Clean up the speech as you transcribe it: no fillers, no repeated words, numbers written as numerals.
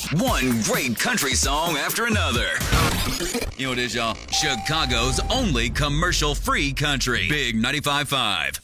One great country song after another. You know what it is, y'all? Chicago's only commercial-free country. Big 95.5.